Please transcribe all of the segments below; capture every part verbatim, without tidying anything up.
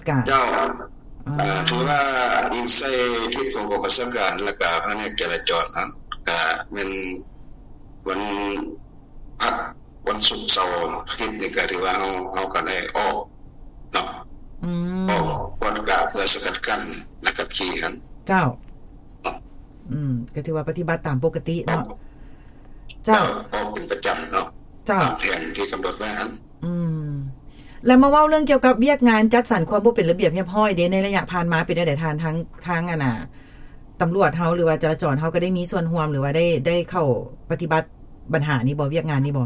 กาเจ้าอ่าถือว่าอินไซต์ที่ของกรมประชาการและก็แผนกจราจรนั้นก็เป็นวันพักวันศุกร์เสาร์อาทิตย์นี่ก็ถือว่าเฮาเฮาก็ได้ออกเนาะอืมออกวันกะเพื่อสกัดกั้นนักขับขี่หั่นเจ้าอืมก็ถือว่าปฏิบัติตามปกติเนาะเจ้าออกเป็นประจำเนาะตามแผนที่กำหนดไว้หั่นอืมแล้วมาเว้าเรื่องเกี่ยวกับเวียกงานจัดสรรความบ่เป็นระเบียบเรียบร้อยเด้ในระยะผ่านมาเป็นได้ทานทั้งทั้งอ่ะน่ะตำรวจเฮาหรือว่าจราจรเฮาก็ได้มีส่วนร่วมหรือว่าได้ได้เข้าปฏิบัติปัญหานี้บ่เวียกงานนี้บ่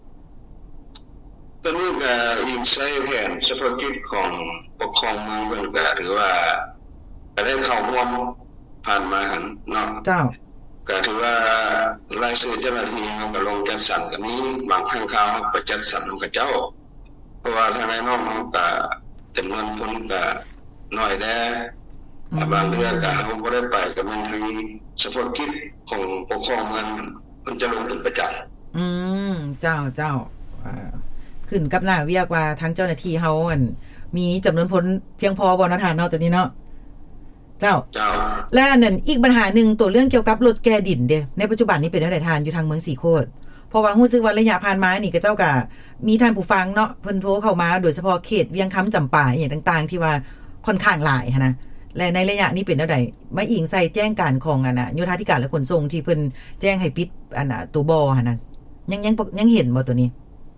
ตอนนี้ก็อิงใช้แผนเฉพาะกิจของปกครองเมืองเพิ่นก็หรือว่าได้เข้าร่วมผ่านมาหั่นเนาะเจ้าก็ถือว่ารายชื่อเจ้าหน้าที่เฮาก็ลงจัดสรรก็มีบางครั้งคราวก็จัดสรรกับเจ้าเพราะว่าทางในน้องเฮาก็จำนวนคนก็น้อยแน่บางเรื่องก็เฮาบ่ได้ไปก็มันทางเฉพาะกิจของปกครองเมืองเพิ่นจะลงเป็นประจำอืมเจ้าเจ้าอ่าขึ้นกับหน้าเวียกว่าทางเจ้าหน้าที่เฮาอั่นมีจำนวนคนเพียงพอบ่เนาะท่านเนาะตัวนี้เนาะเจ้าเจ้าและนั่นอีกปัญหานึงตัวเรื่องเกี่ยวกับรถแก้ดินเด้ในปัจจุบันนี้เป็นจังได๋ท่านอยู่ทางเมืองสีโคตรเพราะว่ารู้สึกว่าระยะผ่านมานี่ก็เจ้าก็มีท่านผู้ฟังเนาะเพิ่นโทรเข้ามาโดยเฉพาะเขตเวียงคำจำปาอีหยังต่างๆที่ว่าค่อนข้างหลายหันนะและในระยะนี้เป็นจังได๋มาอิงใส่แจ้งการของอันน่ะโยธาธิการและขนส่งที่เพิ่นแจ้งให้ปิดอันน่ะตัวบ่อหั่นน่ะยังยังยังเห็นบ่ตัวนี้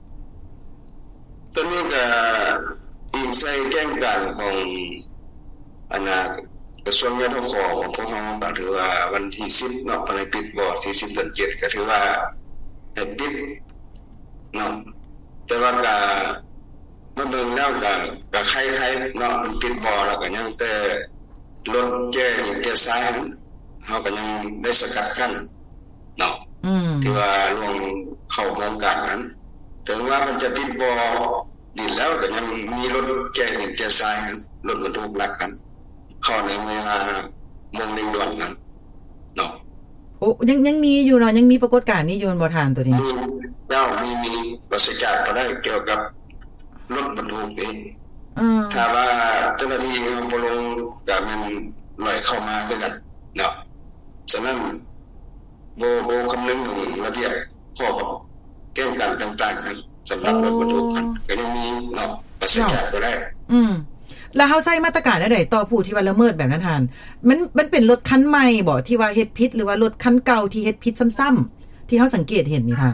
ตัวนี้ก็อิงใส่แจ้งการของอันน่ะกระทรวงยุติธรรมของพวกเฮาก็ถือว่าวันที่สิบเนาะภายปิดบ่อที่สิบเดือนเจ็ดก็ถือว่าให้ปิดเนาะแต่ว่าก็มันเบิ่งแล้วก็ก็คล้ายๆเนาะมันปิดบ่อแล้วก็ยังแต่รถแก้แก้สายเฮาก็ยังได้สกัดกั้นเนาะอืมที่ว่าลงเข้าโครงการนั้นถึงว่ามันจะปิดบ่อดินแล้วก็ยังมีรถแก้แก้สายรถบรรทุกหนักกันเข้าในเวลามงเร่งด่วนนั้นเนาะโอ้ยังยังมีอยู่เนาะยังมีปรากฏการณ์นี้อยู่บ่ทานตัวนี้เจ้ามีมีประสิทธิภาพก็ได้เกี่ยวกับรถบรรทุกเองอ่าถ้าว่าเจ้าหน้าที่บ่ลงก็มันไหลเข้ามาด้วยกันเนาะฉะนั้นบ่บ่คำนึงถึงระเบียบข้อแก้การต่างๆนั้นสำหรับรถบรรทุกก็ยังมีเนาะประสิทธิภาพก็ได้อืมแล้วเฮาใช้มาตรการใดๆต่อผู้ที่ว่าละเมิดแบบนั้นทานมันมันเป็นรถคันใหม่บ่ที่ว่าเฮ็ดผิดหรือว่ารถคันเก่าที่เฮ็ดผิดซ้ำๆที่เฮาสังเกตเห็นนี่ท่าน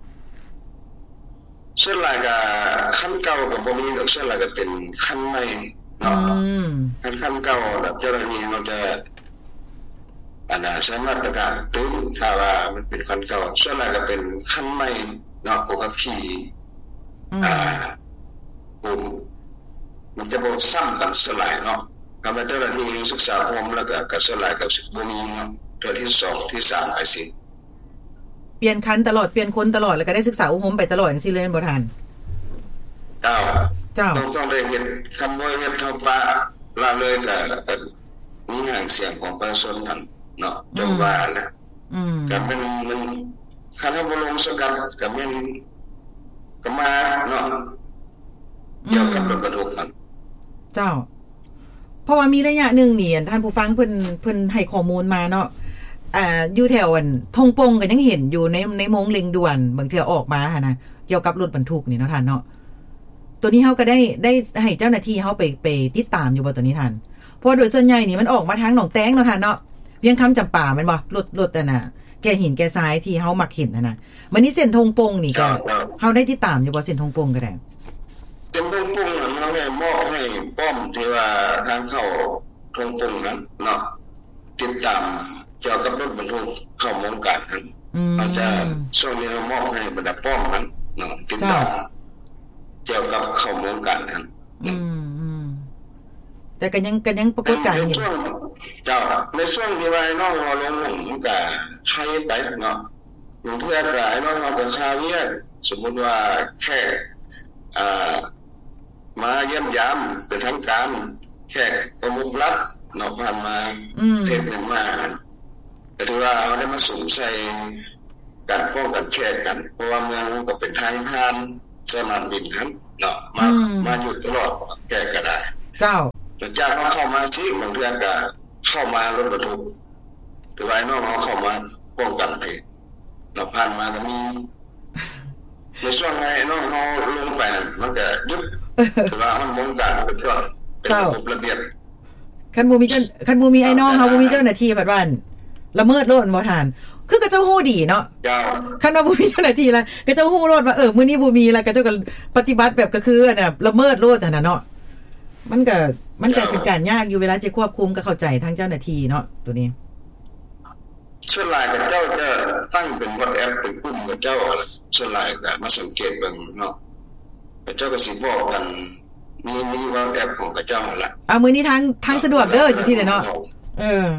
ส่วนหลายก็คันเก่าก็บ่มีดอกส่วนหลายก็เป็นคันใหม่เนาะอืมคันคันเก่าแบบเจ้าหน้าที่มันจะอันน่ะใช้มาตรการตึงถ้าว่ามันเป็นคันเก่าส่วนหลายก็เป็นคันใหม่เนาะผู้ขับขี่อ่าผู้มันจะบ่ซ้ำกันสลายเนาะก็มาเจ้าหน้าที่ศึกษาโฮมแล้วก็ก็สลายกับบ่มีเนาะตัวที่สองที่สามไปสิเปลี่ยนคันตลอดเปลี่ยนคนตลอดแล้วก็ได้ศึกษาอบรมไปตลอดจังซี่เลยบ่ทันเจ้าเจ้าต้องต้องได้เห็นคำว่าเฮ็ดเฮาปะละเลยก็มีหางเสียงของประชาชนนั่นเนาะจังว่านะอืมก็เป็นมันคันเฮาบ่ลงสกัดก็แม่นก็มาเนาะเกี่ยวกับรถบรรทุกนั่นเจ้าเพราะว่ามีระยะนึงนี่ท่านผู้ฟังเพิ่นเพิ่นให้ข้อมูลมาเนาะอ่าอยู่แถวอันทงปงก็ยังเห็นอยู่ในในโมงเร่งด่วนบางเทื่อออกมาหั่นนะเกี่ยวกับรถบรรทุกนี่เนาะท่านเนาะตัวนี้เฮาก็ได้ได้ให้เจ้าหน้าที่เฮาไปไปติดตามอยู่บ่ตัวนี้ท่านเพราะโดยส่วนใหญ่นี่มันออกมาทางหนองแตงเนาะท่านเนาะเวียงคำจำปาแม่นบ่รถรถอันน่ะแกหินแกทรายที่เฮามักเห็นน่ะนะมื้อนี้เส้นทงปงนี่ก็เฮาได้ติดตามอยู่บ่เส้นทงปงก็ได้เป็นทงปงนั่นเฮาให้มอบให้ป้อมที่ว่าทางเข้าทงปงนั้นเนาะติดตามเกี่ยวกับรถบรรทุกเข้าวงการนั้นอาจจะช่วงนี้เรามอบให้บรรดาป้อมนั้นเนาะติดตามเกี่ยวกับเข้าวงการนั้นอืมๆแต่ก็ยังก็ยังปรากฏการณ์อยู่เจ้าในช่วงที่ว่าน้องเราลงมันก็ใครไปเนาะเพื่อหลายน้องเราก็คาเวียสมมุติว่าแค่อ่ามาเยี่ยมยามเป็นทางการแขกประมุขรัฐเนาะผ่านมาเทศน์มาก็ถือว่าเอาได้มาสุ่มใส่การป้องกันแขกกันเพราะว่าเมืองก็เป็นทางผ่านสนามบินนั้นเนาะมามาอยู่ตลอดแขกก็ได้เจ้าหลังจากเขาเข้ามาสิบางเดือนก็เข้ามารถบรรทุกหรือว่าน้องเขาเข้ามาป้องกันให้เราผ่านมาก็มีในช่วงไงน้องเขาลงไปมันก็ยุบหรือว่ามันมองกันเป็นช่วงเป็นระเบียบคันบ่มีเจ้าคันบ่มีไอ้น้องเฮาบ่มีเจ้าหน้าที่ปัดว่าละเมิดโลดบ่ทันคือก็เจ้าฮู้ดีเนาะคันว่าบ่มีเจ้าหน้าที่แล้วก็เจ้าฮู้โลดว่าเออมื้อนี้บ่มีแล้วก็เจ้าก็ปฏิบัติแบบก็คือน่ะละเมิดโลดหั่นน่ะเนาะมันก็มันก็เป็นการยากอยู่เวลาจะควบคุมก็เข้าใจทางเจ้าหน้าที่เนาะตัวนี้ส่วนหลายกับเจ้าจะตั้งเป็น WhatsApp เป็นกลุ่มกับเจ้าส่วนหลายก็มาสังเกตเบิ่งเนาะเจ้าก็สิบอกกันมีมี WhatsApp ของกับเจ้าหั่นล่ะอ่ะมื้อนี้ทางทางสะดวกเด้อจังซี่แหละเนาะเออ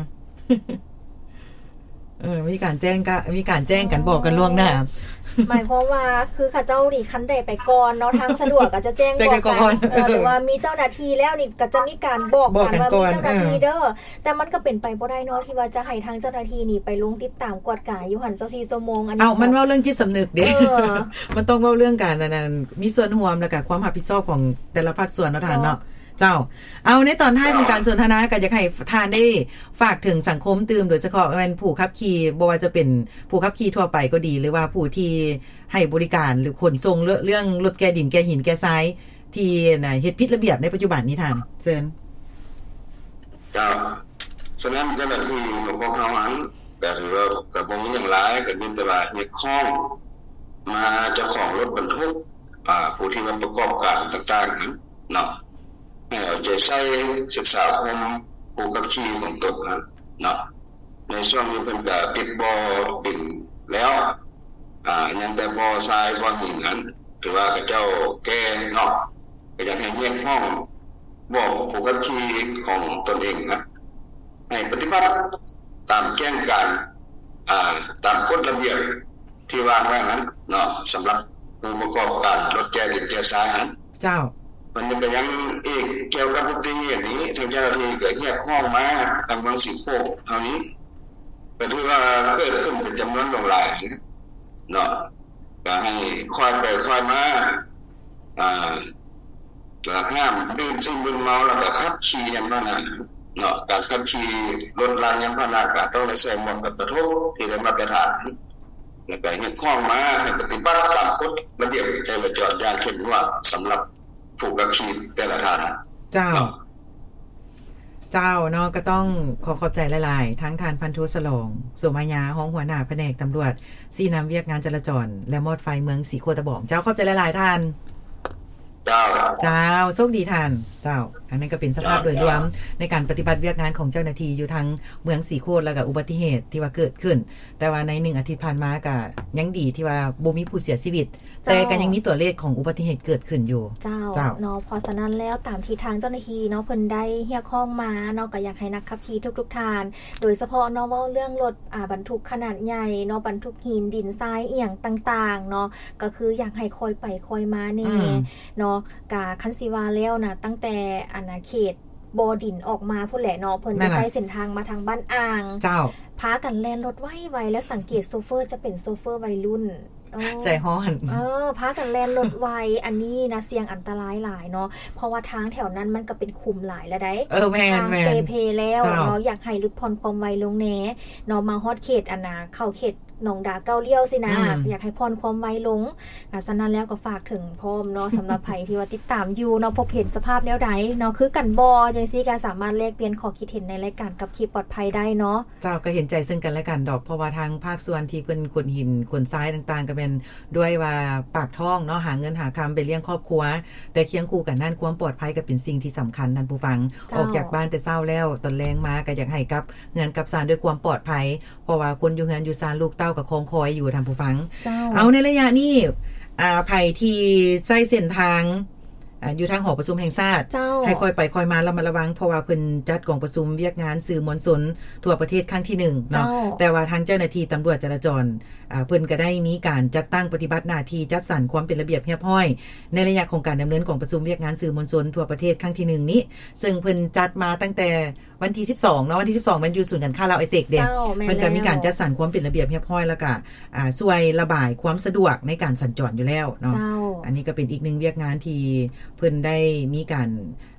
เออมีการแจ้งก็มีการแจ้งกันบอกกันล่วงหน้าหมายความว่าคือข้าเจ้านี่คันใดไปก่อนเนาะทางสะดวกก็จะแจ้งบอกกันเออหรือว่ามีเจ้าหน้าที่แล้วนี่ก็จะมีการบอกกันว่ามีเจ้าหน้าที่เด้อแต่มันก็เป็นไปบ่ได้เนาะที่ว่าจะให้ทางเจ้าหน้าที่นี่ไปลงติดตามกวดกายอยู่หั่นเจ้าสี่ชั่วโมงอันนี้เอ้ามันเว้าเรื่องจิตสำนึกเด้มันต้องเว้าเรื่องการนั่นมีส่วนร่วมแล้วก็ความรับผิดชอบของแต่ละภาคส่วนเนาะท่านเนาะเจ้าเอาในตอนท้ายของการสนทนาก็อยากให้ทานได้ฝากถึงสังคมตื่มโดยเฉพาะเป็นผู้ขับขี่บ่ว่าจะเป็นผู้ขับขี่ทั่วไปก็ดีหรือว่าผู้ที่ให้บริการหรือขนส่งเรื่องรถแกดินแกหินแกทรายที่น่ะเฮ็ดผิดระเบียบในปัจจุบันนี้ท่านเชิญเจ้าฉะนั้นก็แบบที่หลวงพ่อเฮาหันก็ถือว่าก็บ่มีหยังหลายก็มีแต่ว่าเฮ็ดข้องมาเจ้าของรถบรรทุกอ่าผู้ที่มาประกอบการต่างๆเนาะให้เอาใจใส่ศึกษาความผู้ขับขี่ของตนนั้นเนาะในช่วงนี้เพิ่นก็ปิดบ่อดินแล้วอ่ายังแต่บ่อทรายบ่อหินนั้นถือว่าเขาเจ้าแก้เนาะก็อยากให้แยกห้องบ่ผู้ขับขี่ของตนเองนะให้ปฏิบัติตามแจ้งการอ่าตามกฎระเบียบที่วางไว้นั้นเนาะสำหรับผู้ประกอบการรถแก้ดินแก้ทรายนั้นเจ้ามันยังยังอีกเกี่ยวกับอุบัติเหตุนี้ทางเจ้าหน้าที่ก็แยกห้องมาทางบางสิโคกเท่านี้ก็ถือว่าเกิดขึ้นเป็นจำนวนหลายเนาะก็ให้คอยไปคอยมาอ่าแล้วห้ามดื่มซึ่งมึนเมาแล้วก็ขับขี่อย่างนั้นน่ะเนาะการขับขี่รถรางยานพาหนะก็ต้องใส่หมวกกันน็อกที่ได้มาตรฐานแล้วก็ให้ห้องมาให้ปฏิบัติตามกฎระเบียบจราจรอย่างเข้มงวดสำหรับผู้ขับขี่แต่ละท่านเจ้าเจ้าเนาะก็ต้องขอขอบใจหลายๆทั้งทานพันธุสลองโสมายาห้องหัวหน้าแผนกตำรวจซี่น้ำเวียกงานจราจรและมอดไฟเมืองสีโคตะบองเจ้าขอบใจหลายๆท่านเจ้าเจ้าโชคดีท่านเจ้าอันนั้นก็เป็นสภาพโดยรวมในการปฏิบัติเวียกงานของเจ้าหน้าที่อยู่ทั้งเมืองสีโคตแล้วก็อุบัติเหตุที่ว่าเกิดขึ้นแต่ว่าในหนึ่งอาทิตย์ผ่านมาก็ยังดีที่ว่าบ่มีผู้เสียชีวิตแต่ก็ยังมีตัวเลขของอุบัติเหตุเกิดขึ้นอยู่เจ้าเนาะเพราะฉะนั้นแล้วตามที่ทางเจ้าหน้าที่เนาะเพิ่นได้เรียกร้องมาเนาะก็อยากให้นักขับขี่ทุกๆท่านโดยเฉพาะเนาะว่าเรื่องรถอ่าบรรทุกขนาดใหญ่เนาะบรรทุกหินดินทรายอีหยังต่างๆเนาะก็คืออยากให้คอยไปคอยมาแน่เนาะกะคันสิว่าแล้วนะตั้งแต่อาณาเขตบ่อดินออกมาพุ่นแหละเนาะเพิ่นจะใช้เส้นทางมาทางบ้านอ่างเจ้าพากันแล่นรถไวๆแล้วสังเกตโซเฟอร์จะเป็นโซเฟอร์วัยรุ่นใจฮ้อนเออพากันแล่นรถไวอันนี้นะเสี่ยงอันตรายหลายเนาะเพราะว่าทางแถวนั้นมันก็เป็นคุมหลายแล้วได้เออแม่นแม่นเพๆแล้วเนาะอยากให้ลดผ่อนความไวลงแหน่เนาะมาฮอดเขตอันน่ะเข้าเขตหนองดาเก้าเลี้ยวสินะอยากให้พรความไวลงอ่ะฉะนั้นแล้วก็ฝากถึงพร้อมเนาะสำหรับไผที่ว่าติดตามอยู่เนาะพบเห็นสภาพแนวใดเนาะคือกันบ่จังซี่ก็สามารถแลกเปลี่ยนข้อคิดเห็นในรายการกับขี่ปลอดภัยได้เนาะเจ้าก็เห็นใจซึ่งกันและกันดอกเพราะว่าทางภาคส่วนที่เพิ่นขนหินขนทรายต่างๆก็เป็นด้วยว่าปากท้องเนาะหาเงินหาคำไปเลี้ยงครอบครัวแต่เคียงคู่กันนั่นความปลอดภัยก็เป็นสิ่งที่สำคัญท่านผู้ฟังออกจากบ้านแต่เช้าแล้วตอนแลงมาก็อยากให้กับเงินกับสารด้วยความปลอดภัยเพราะว่าคนอยู่เงินอยู่สารลูกเต้ากับคงคอยอยู่ท่านผู้ฟังเอาในระยะนี้อ่าภัยที่ใช้เส้นทางอ่าอยู่ทางหอประชุมแห่งชาติให้คอยไปคอยมาระมัดระวังเพราะว่าเพิ่นจัดกองประชุมเวียกงานสื่อมวลชนทั่วประเทศครั้งที่หนึ่งเนาะแต่ว่าทางเจ้าหน้าที่ตำรวจจราจรอ่าเพิ่นก็ได้มีการจัดตั้งปฏิบัติหน้าที่จัดสรรความเป็นระเบียบเรียบร้อยในระยะของการดำเนินของประชุมเวียกงานสื่อมวลชนทั่วประเทศครั้งที่หนึ่งนี้ซึ่งเพิ่นจัดมาตั้งแต่วันที่สิบสองเนาะวันที่สิบสองมันอยู่ศูนย์การค้าลาวไอเทคเด้มันก็มีการจัดสรรความเป็นระเบียบเรียบร้อยแล้วก็อ่าช่วยระบายความสะดวกในการสัญจรอยู่แล้วเนาะอันนี้ก็เป็นอีกหนึ่งเวียกงานที่เพิ่นได้มีการ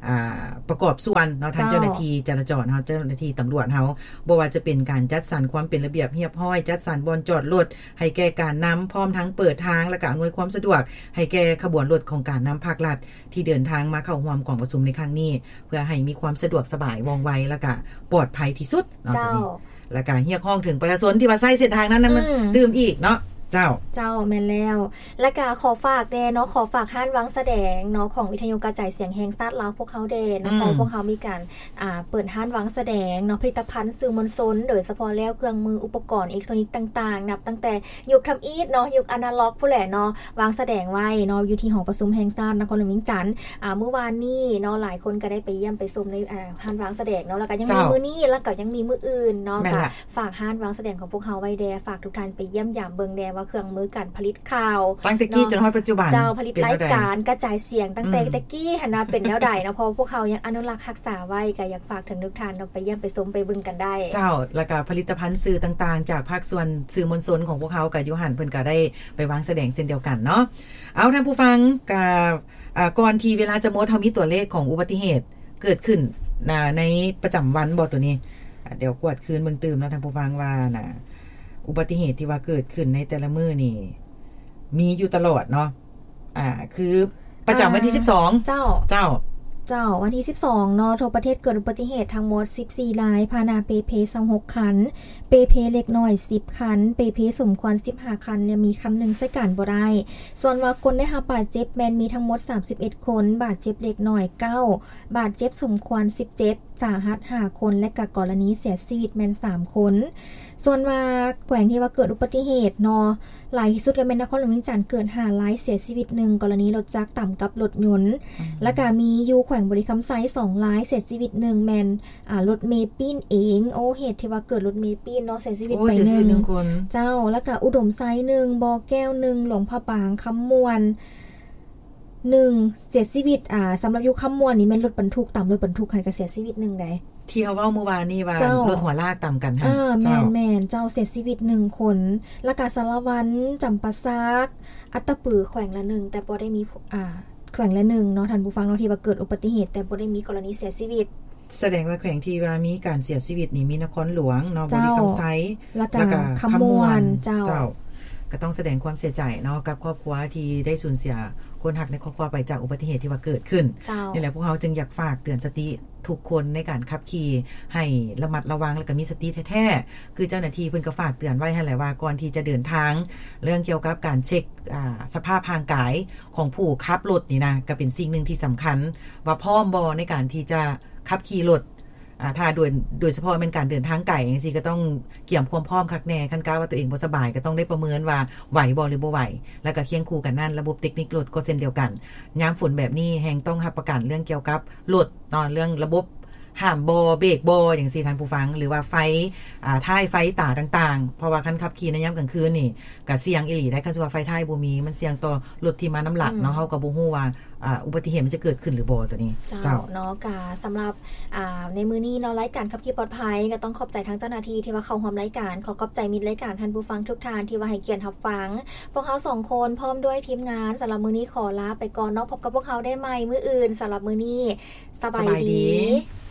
อ่าประกอบส่วนเนาะทางเจ้าหน้าที่จราจรเฮาเจ้าหน้าที่ตำรวจเฮาบ่ว่าจะเป็นการจัดสรรความเป็นระเบียบเรียบร้อยจัดสรรบ่อนจอดรถให้แก่การนำพร้อมทั้งเปิดทางและก็อำนวยความสะดวกให้แก่ขบวนรถของการนำภาครัฐที่เดินทางมาเข้าร่วมกองประชุมในครั้งนี้เพื่อให้มีความสะดวกสบายว่องไวและก็ปลอดภัยที่สุดเนาะตรงนี้และก็เรียกร้องถึงประชาชนที่ว่าใช้เส้นทางนั้นนั้นมันดื่มอีกเนาะเจ้าเจ้าแม่นแล้วและก็ขอฝากแดเนาะขอฝากห้านวังแสดงเนาะของวิทยุกระจายเสียงแห่งชาติลาวพวกเขาเดเนาะของพวกเขามีการอ่าเปิดห้านวังแสดงเนาะผลิตภัณฑ์สื่อมวลชนโดยเฉพาะแล้วเครื่องมืออุปกรณ์อิเล็กทรอนิกส์ต่างๆนับตั้งแต่ยุคทำอีทเนาะยุคอนาล็อกผู้แหละเนาะวางแสดงไว้เนาะอยู่ที่หอประชุมแห่งชาตินครหลวงเวียงจันทน์อ่าเมื่อวานนี้เนาะหลายคนก็ได้ไปเยี่ยมไปชมในอ่าห้านวังแสดงเนาะแล้วก็ยังมีมื้อนี้แล้วก็ยังมีมื้ออื่นเนาะก็ฝากห้านวังแสดงของพวกเฮาไว้แดฝากทุกท่านไปเยี่ยมยามเบิ่งแดว่าเครื่องมือการผลิตข่าวตั้งแต่กี้จนฮอดปัจจุบันเจ้าผลิตรายการกระจายเสียงตั้งแต่ตะกี้หั่นน่ะเป็นแนวใดเนาะเพราะพวกเขายังอนุรักษ์รักษาไว้ก็อยากฝากถึงทุกท่านเนาะไปเยี่ยมไปชมไปเบิ่งกันได้เจ้าแล้วก็ผลิตภัณฑ์สื่อต่างๆจากภาคส่วนสื่อมวลชนของพวกเขาก็อยู่หั่นเพิ่นก็ได้ไปวางแสดงเช่นเดียวกันเนาะเอาท่านผู้ฟังกับอ่าก่อนที่เวลาจะหมดเฮามีตัวเลขของอุบัติเหตุเกิดขึ้นน่ะในประจำวันบ่ตัวนี้เดี๋ยวกวดคืนเบิ่งตื่มเนาะท่านผู้ฟังว่าน่ะอุบัติเหตุที่ว่าเกิดขึ้นในแต่ละมื้อนี่มีอยู่ตลอดเนาะอ่าคือประจำวันที่สิบสองเจ้าเจ้าเจ้าวันที่สิบสองเนาะทั่วประเทศเกิดอุบัติเหตุทั้งหมดสิบสี่รายพาหนะเปเพยี่สิบหกคันเปเพเล็กน้อยสิบคันเปเพสมควรสิบห้าคันเนี่ยมีคันนึงใช้การบ่ได้ส่วนว่าคนได้รับบาดเจ็บแม่นมีทั้งหมดสามสิบเอ็ดคนบาดเจ็บเล็กน้อยเก้าบาดเจ็บสมควรสิบเจ็ดสาหัสห้าคนและก็กรณีเสียชีวิตแม่นสามคนส่วนว่าแขวงที่ว่าเกิดอุบัติเหตุเนาะหลายที่สุดก็เป็นนครหลวงเวียงจันทน์เกิดห้ารายเสียชีวิตหนึ่งกรณีรถจักรต่ำกับรถยนต์แล้วก็มีอยู่แขวงบริคำไซสองรายเสียชีวิตหนึ่งแม่นอ่ารถเมล์ปิ้นเองโอ้เหตุที่ว่าเกิดรถเมล์ปิ้นเนาะเสียชีวิตไปหนึ่งคนเจ้าแล้วก็อุดมไซหนึ่งบ่อแก้วหนึ่งหลวงพระบางคำมวนหนึ่งเสียชีวิตอ่าสำหรับอยู่คำมวนนี่แม่นรถบรรทุกต่ำรถบรรทุกคันก็เสียชีวิตหนึ่งได้ที่เฮาเว้าเมื่อวานนี้ว่ารถหัวลากต่ำกันฮะเจ้าแม่นๆเจ้าเสียชีวิตหนึ่งคนแล้วก็สารวัตรจำปาซักอัตตปือแขวงละหนึ่งแต่บ่ได้มีอ่าแขวงละหนึ่งเนาะท่านผู้ฟังเนาะที่ว่าเกิดอุบัติเหตุแต่บ่ได้มีกรณีเสียชีวิตแสดงว่าแขวงที่ว่ามีการเสียชีวิตนี่มีนครหลวงเนาะบริคำไซแล้วก็คำมวนเจ้าก็ต้องแสดงความเสียใจเนาะกับครอบครัวที่ได้สูญเสียคนหักในครอบครัวไปจากอุบัติเหตุที่ว่าเกิดขึ้นนี่แหละพวกเราจึงอยากฝากเตือนสติทุกคนในการขับขี่ให้ระมัดระวังและก็มีสติแท้ๆคือเจ้าหน้าที่เพิ่นก็ฝากเตือนไว้ให้แหละว่าก่อนที่จะเดินทางเรื่องเกี่ยวกับการเช็คสภาพร่างกายของผู้ขับรถนี่นะก็เป็นสิ่งนึงที่สำคัญว่าพร้อมบ่ในการที่จะขับขี่รถอ่าถ้าโดยโดยเฉพาะเป็นการเดินทางไกลจังซี่ก็ต้องเกี่ยมความพร้อมคักแน่คันกล้าว่าตัวเองบ่สบายก็ต้องได้ประเมินว่าไหวบ่หรือบ่ไหวแล้วก็เคียงคู่กันนั่นระบบเทคนิครถก็เช่นเดียวกันยามฝนแบบนี้แฮงต้องรับประกันเรื่องเกี่ยวกับรถเนาะเรื่องระบบห้ามบ่เบรกบ่อย่างซี่ท่านผู้ฟังหรือว่าไฟอ่าท้ายไฟตาต่างๆเพราะว่าคันขับขี่ในยามกลางคืนนี่ก็เสี่ยงอีหลีได้คันว่าไฟท้ายบ่มีมันเสี่ยงต่อรถที่มาน้ำหลักเนาะเฮาก็บ่ฮู้ว่าอ่าอุบัติเหตุมันจะเกิดขึ้นหรือบ่ตัวนี้เจ้าเนาะกะสำหรับอ่าในมื้อนี้เนาะรายการขับขี่ปลอดภัยก็ต้องขอบใจทั้งเจ้าหน้าที่ที่ว่าเข้าร่วมรายการขอขอบใจมิตรรายการท่านผู้ฟังทุกท่านที่ว่าให้เกียรติรับฟังพวกเฮาสองคนพร้อมด้วยทีมงานสำหรับมื้อนี้ขอลาไปก่อนเนาะพบกับพวกเฮาได้ใหม่มื้ออื่นสำหรับมื้อนี้สบายดี